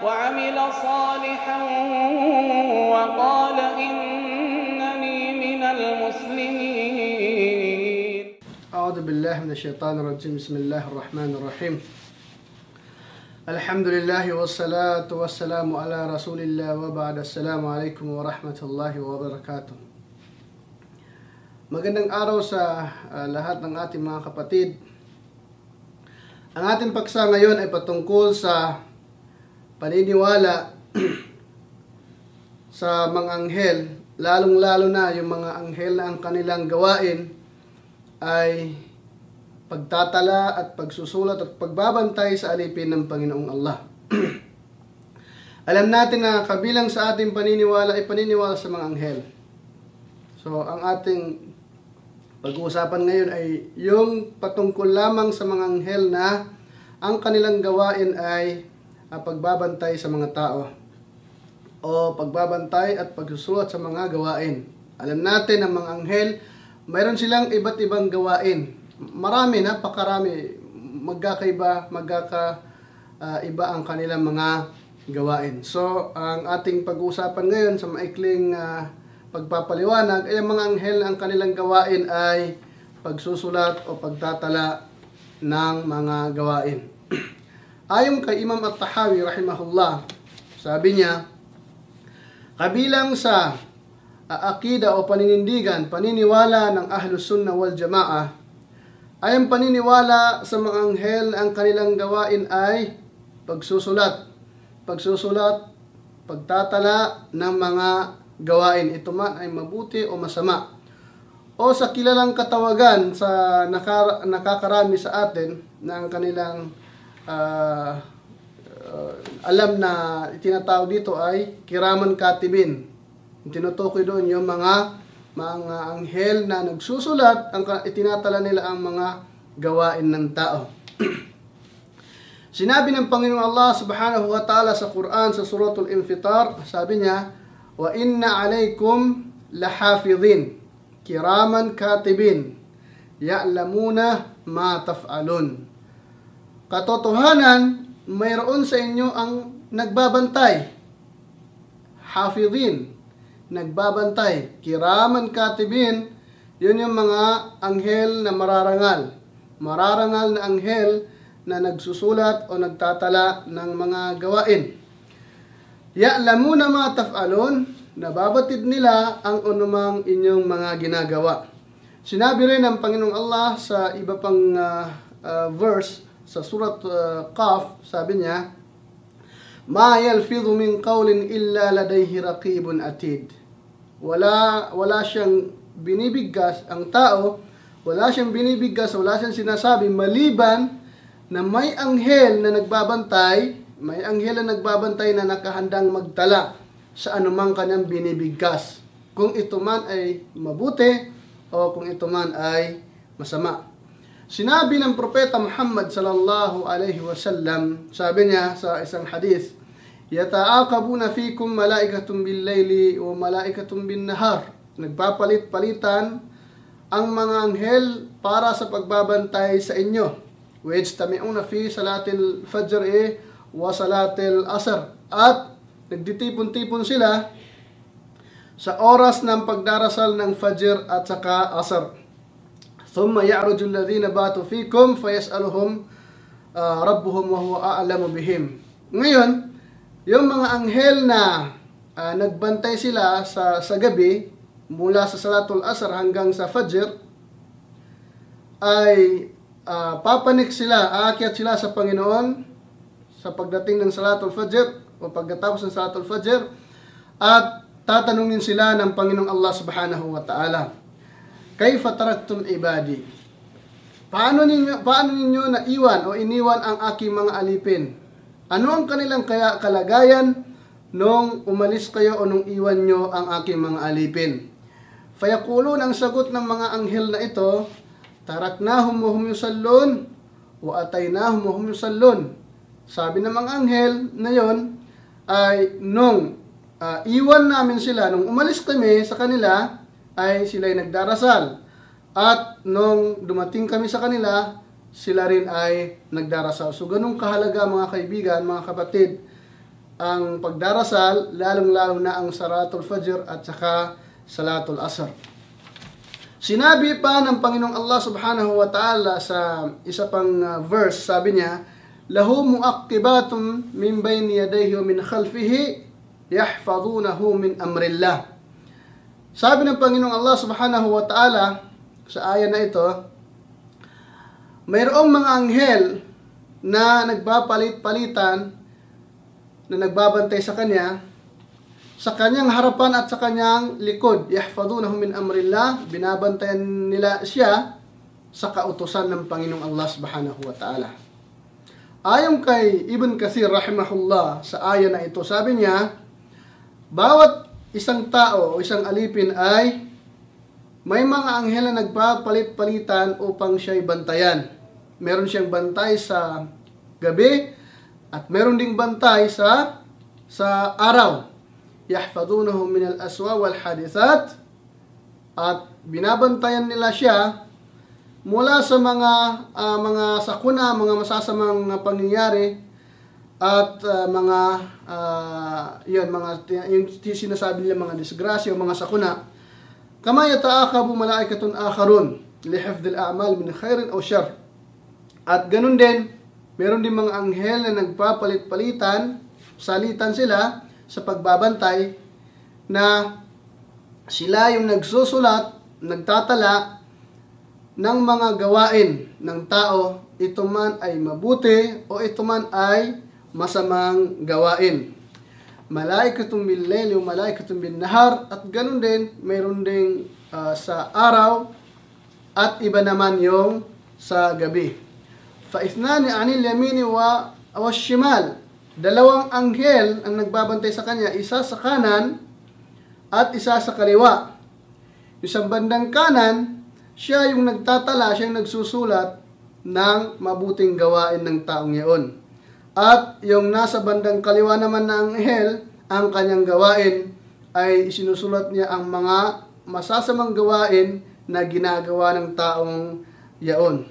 وعمل صالحا وقال إنني من المسلمين. أعوذ بالله من الشيطان الرجيم. بسم الله الرحمن الرحيم. الحمد لله والصلاة والسلام على رسول الله وبعد. السلام عليكم ورحمة الله وبركاته. Magandang araw sa lahat ng ating mga kapatid. Ang ating paksa ngayon ay patungkol sa paniniwala sa mga anghel, lalong-lalo na yung mga anghel na ang kanilang gawain ay pagtatala at pagsusulat at pagbabantay sa alipin ng Panginoong Allah. Alam natin na kabilang sa ating paniniwala ay paniniwala sa mga anghel. So, ang ating pag-uusapan ngayon ay yung patungkol lamang sa mga anghel na ang kanilang gawain ay pagbabantay sa mga tao o pagbabantay at pagsusulat sa mga gawain. Alam natin ang mga anghel, mayroon silang iba't ibang gawain. Marami, napakarami, magkakaiba ang kanilang mga gawain. So, ang ating pag-uusapan ngayon sa maikling pagpapaliwanag ay ang mga anghel ang kanilang gawain ay pagsusulat o pagtatala ng mga gawain. Ayon kay Imam At-Tahawi rahimahullah, sabi niya, kabilang sa akida o paniniwala ng Ahlus Sunnah wal Jamaah ay ang paniniwala sa mga anghel ang kanilang gawain ay pagsusulat, pagtatala ng mga gawain, ito man ay mabuti o masama. O sa kilalang katawagan sa nakakarami sa atin na ang kanilang alam na itinatawag dito ay kiraman katibin. Tinutukoy doon yung mga anghel na nagsusulat, itinatala nila ang mga gawain ng tao. Sinabi ng Panginoong Allah subhanahu wa ta'ala sa Quran sa Suratul Infitar, sabi niya, wa inna alaykum lahafidhin kiraman katibin ya'lamuna ma taf'alun. Katotohanan, mayroon sa inyo ang nagbabantay. Hafidhin, nagbabantay. Kiraman katibin, yun yung mga anghel na mararangal. Mararangal na anghel na nagsusulat o nagtatala ng mga gawain. Ya'lamuna ma taf'alun, nababatid nila ang anumang inyong mga ginagawa. Sinabi rin ng Panginoong Allah sa iba pang verse sa surat Qaf, sabi niya, ma yalfidhu min qawlin illa ladayhi raqibun atid. Wala siyang binibigkas ang tao, wala siyang sinasabi maliban na may anghel na nagbabantay, na nakahandang magtala sa anumang kanyang binibigkas, kung ito man ay mabuti o kung ito man ay masama. Sinabi ng Propeta Muhammad sallallahu alaihi wasallam, sabi niya sa isang hadith, yata'aqabuna fikum malaikatun bil-laili wa malaikatun bin-nahar. Nagpapalit-palitan ang mga anghel para sa pagbabantay sa inyo. Wajtami'una fi salatil fajr wa salatil asr. At nagtitipon-tipon sila sa oras ng pagdarasal ng fajr at saka asr. Thumma ya'ruju alladhina batu fikum fayas'aluhum rabbuhum wa huwa a'lamu bihim. Ngayon, yung mga anghel na nagbantay sila sa gabi mula sa salatul asr hanggang sa fajr ay papanik sila, aakyat sila sa Panginoon sa pagdating ng salatul fajr o pagkatapos ng salatul fajr, at tatanungin sila ng Panginoong Allah subhanahu wa ta'ala, kayfa taraktum ibadi? Paano ninyo naiwan o iniwan ang aking mga alipin? Ano ang kanilang kalagayan nung umalis kayo o nung iwan nyo ang aking mga alipin? Fayakulun, ang sagot ng mga anghel na ito, taraknahum wa hum yusallun wa ataynahum wa hum yusallun. Sabi ng mga anghel na yon ay nung iwan namin sila, nung umalis kami sa kanila, ay sila'y nagdarasal. At nung dumating kami sa kanila, sila rin ay nagdarasal. So, ganun kahalaga mga kaibigan, mga kapatid, ang pagdarasal, lalong-lalo na ang Salatul Fajr at saka Salatul Asr. Sinabi pa ng Panginoong Allah subhanahu wa ta'ala sa isa pang verse, sabi niya, lahu mu'aqqibatun min bayni yadayhi wa min khalfihi yahfazunahu min amrillah. Sabi ng Panginoong Allah subhanahu wa ta'ala sa aya na ito, mayroong mga anghel na nagpapalit-palitan, na nagbabantay sa kanyang harapan at sa kanyang likod. Yahfazunahu min amrillah, binabantayan nila siya sa kautusan ng Panginoong Allah subhanahu wa ta'ala. Ayon kay Ibn Kathir rahimahullah sa aya na ito, sabi niya, bawat isang tao o isang alipin ay may mga anghel na nagpapalit-palitan upang siya'y bantayan. Meron siyang bantay sa gabi at meron ding bantay sa araw. Yahfazunahu min al-aswa wal hadithat, at binabantayan nila siya mula sa mga sakuna, mga masasamang pangyayari at yung sinasabi nila mga disgrasya o mga sakuna. Kama yata'akabu malaikatun akharun lihifdhil a'mal min khairin aw syarr. At ganun din, meron din mga anghel na nagpapalit-palitan, salitan sila sa pagbabantay, na sila yung nagsusulat, nagtatala ng mga gawain ng tao, ito man ay mabuti o ito man ay masamang gawain. Malaikatun bil layli wa malaikatun bin nahar, at ganun din, meron ding sa araw at iba naman yung sa gabi. Fa'ithnani anil yamini wa shimal. Dalawang anghel ang nagbabantay sa kanya, isa sa kanan at isa sa kaliwa. Isang bandang kanan, siya yung nagtatala, siya yung nagsusulat ng mabuting gawain ng taong iyon. At yung nasa bandang kaliwa naman na anghel, ang kanyang gawain ay isinusulat niya ang mga masasamang gawain na ginagawa ng taong iyon.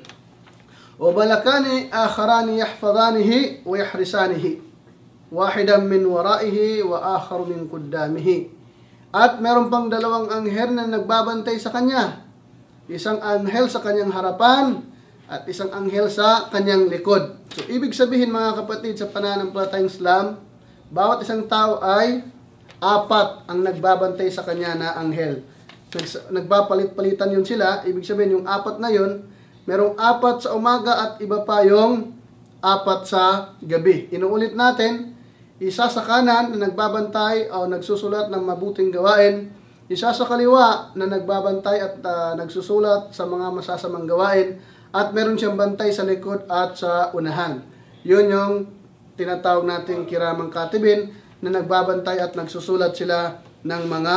وَبَلَكَانِ آخَرَانِ يَحْفَظَانِهِ وَيَحْرِسَانِهِ وَاحِدًا مِنْ وَرَائِهِ وَآخَرُ مِنْ قُدَّامِهِ. At meron pang dalawang anghel na nagbabantay sa kanya. Isang anghel sa kanyang harapan at isang anghel sa kanyang likod. So, ibig sabihin mga kapatid, sa pananampalatayang Islam, bawat isang tao ay apat ang nagbabantay sa kanya na anghel. Nagpapalit-palitan yun sila. Ibig sabihin yung apat na yun, merong apat sa umaga at iba pa yung apat sa gabi. Inuulit natin, isa sa kanan na nagbabantay o nagsusulat ng mabuting gawain, isa sa kaliwa na nagbabantay at nagsusulat sa mga masasamang gawain, at meron siyang bantay sa likod at sa unahan. Yun yung tinatawag natin kiramang katibin, na nagbabantay at nagsusulat sila ng mga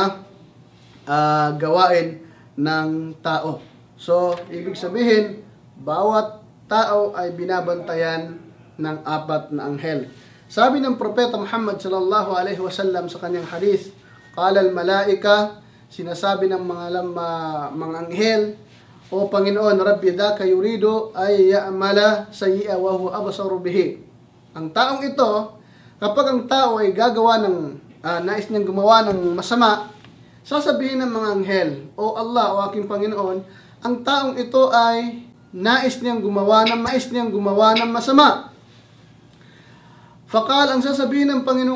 gawain ng tao. So, ibig sabihin, bawat tao ay binabantayan ng apat na anghel. Sabi ng Propeta Muhammad sallallahu alaihi wasallam sa kanyang hadith, qala al-malaika, sinasabi ng mga anghel, o Panginoon, Rabbi dhaka yuridu ay ya'mala sayyi'a wa huwa absaru bihi. Ang taong ito, kapag ang tao ay gagawa ng nais niyang gumawa ng masama, sasabihin ng mga anghel, O Allah, o aking Panginoon, ang taong ito ay nais niyang gumawa ng masama. Fakal, ang sasabihin ng Panginoon